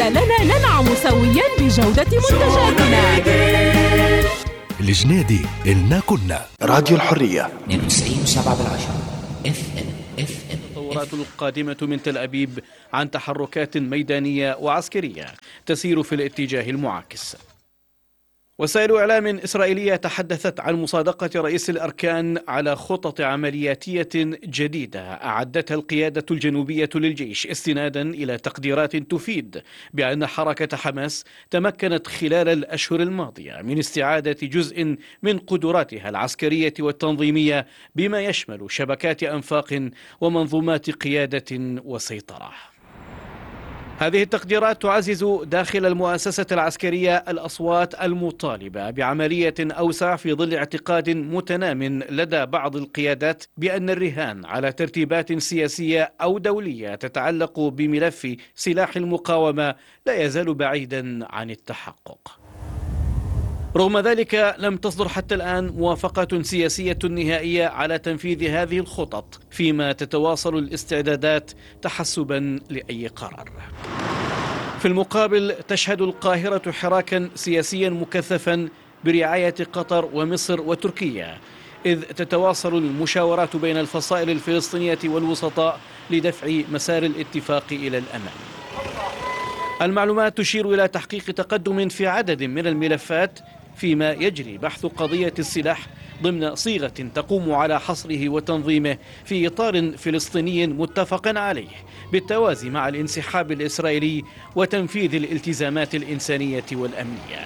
لنا ننعم سويا بجودة منتجاتنا. الجنيدي إلنا كنا راديو الحرية 92.7 FM. التطورات القادمة من تل أبيب عن تحركات ميدانية وعسكرية تسير في الاتجاه المعاكس. وسائل إعلام إسرائيلية تحدثت عن مصادقة رئيس الأركان على خطط عملياتية جديدة أعدتها القيادة الجنوبية للجيش استنادا إلى تقديرات تفيد بأن حركة حماس تمكنت خلال الأشهر الماضية من استعادة جزء من قدراتها العسكرية والتنظيمية بما يشمل شبكات أنفاق ومنظومات قيادة وسيطرة. هذه التقديرات تعزز داخل المؤسسة العسكرية الأصوات المطالبة بعملية أوسع في ظل اعتقاد متنام لدى بعض القيادات بأن الرهان على ترتيبات سياسية أو دولية تتعلق بملف سلاح المقاومة لا يزال بعيدا عن التحقق. رغم ذلك لم تصدر حتى الآن موافقة سياسية نهائية على تنفيذ هذه الخطط، فيما تتواصل الاستعدادات تحسبا لأي قرار. في المقابل تشهد القاهرة حراكا سياسيا مكثفا برعاية قطر ومصر وتركيا، إذ تتواصل المشاورات بين الفصائل الفلسطينية والوسطاء لدفع مسار الاتفاق إلى الأمام. المعلومات تشير إلى تحقيق تقدم في عدد من الملفات، فيما يجري بحث قضية السلاح ضمن صيغة تقوم على حصره وتنظيمه في إطار فلسطيني متفق عليه بالتوازي مع الانسحاب الإسرائيلي وتنفيذ الالتزامات الإنسانية والأمنية.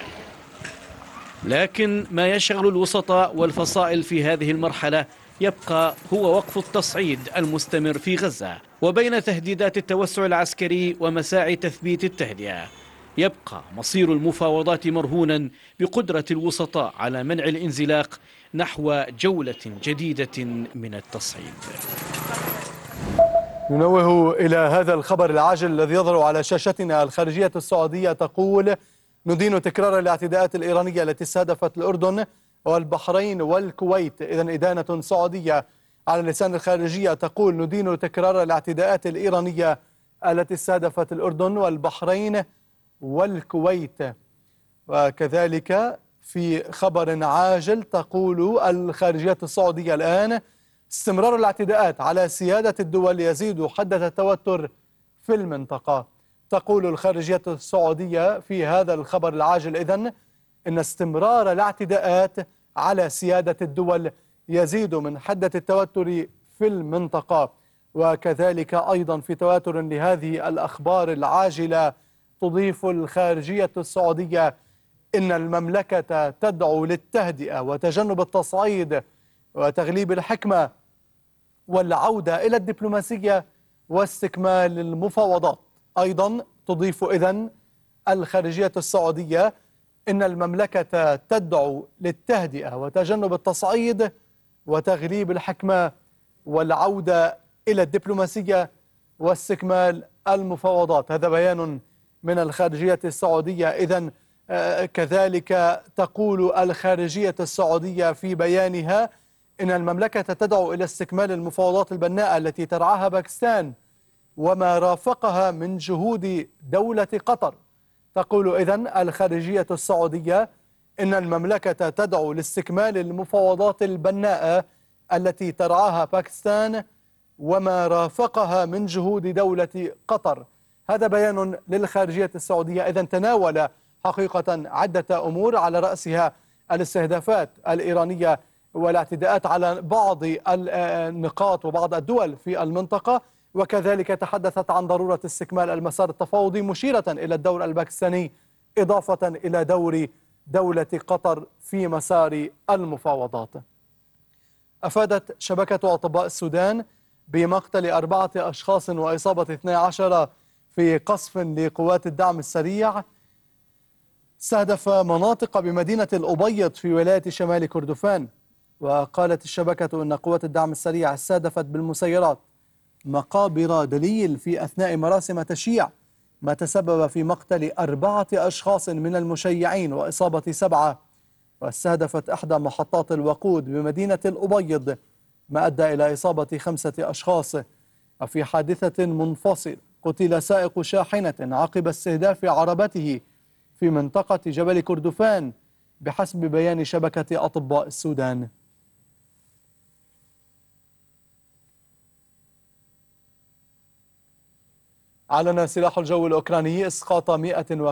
لكن ما يشغل الوسطاء والفصائل في هذه المرحلة يبقى هو وقف التصعيد المستمر في غزة، وبين تهديدات التوسع العسكري ومساعي تثبيت التهدئة يبقى مصير المفاوضات مرهونا بقدرة الوسطاء على منع الانزلاق نحو جولة جديدة من التصعيد. ننوه إلى هذا الخبر العاجل الذي يظهر على شاشتنا. الخارجية السعودية تقول: ندين تكرار الاعتداءات الإيرانية التي استهدفت الأردن والبحرين والكويت. إذن إدانة سعودية على لسان الخارجية تقول: ندين تكرار الاعتداءات الإيرانية التي استهدفت الأردن والبحرين والكويت. وكذلك في خبر عاجل تقول الخارجية السعودية الآن: استمرار الاعتداءات على سيادة الدول يزيد حدة التوتر في المنطقة. تقول الخارجية السعودية في هذا الخبر العاجل إذن إن استمرار الاعتداءات على سيادة الدول يزيد من حدة التوتر في المنطقة. وكذلك أيضا في تواتر لهذه الأخبار العاجلة تضيف الخارجية السعودية إن المملكة تدعو للتهدئة وتجنب التصعيد وتغليب الحكمة والعودة إلى الدبلوماسية واستكمال المفاوضات. أيضا تضيف إذن الخارجية السعودية إن المملكة تدعو للتهدئة وتجنب التصعيد وتغليب الحكمة والعودة إلى الدبلوماسية واستكمال المفاوضات. هذا بيان من الخارجية السعودية. إذن كذلك تقول الخارجية السعودية في بيانها إن المملكة تدعو إلى استكمال المفاوضات البناءة التي ترعاها باكستان وما رافقها من جهود دولة قطر. تقول إذن الخارجية السعودية إن المملكة تدعو لاستكمال المفاوضات البناءة التي ترعاها باكستان وما رافقها من جهود دولة قطر. هذا بيان للخارجية السعودية. إذن تناول حقيقة عدة أمور على رأسها الاستهدافات الإيرانية والاعتداءات على بعض النقاط وبعض الدول في المنطقة، وكذلك تحدثت عن ضرورة استكمال المسار التفاوضي مشيرة إلى الدور الباكستاني إضافة إلى دور دولة قطر في مسار المفاوضات. أفادت شبكة أطباء السودان بمقتل 4 أشخاص وإصابة 12 في قصف لقوات الدعم السريع استهدف مناطق بمدينة الأبيض في ولاية شمال كردفان. وقالت الشبكة أن قوات الدعم السريع استهدفت بالمسيرات مقابر دليل في أثناء مراسم تشييع، ما تسبب في مقتل 4 أشخاص من المشيعين وإصابة 7. واستهدفت إحدى محطات الوقود بمدينة الأبيض ما أدى إلى إصابة 5 أشخاص. وفي حادثة منفصل قتل سائق شاحنة عقب استهداف عربته في منطقة جبل كردفان بحسب بيان شبكة أطباء السودان. أعلن سلاح الجو الأوكراني إسقاط 105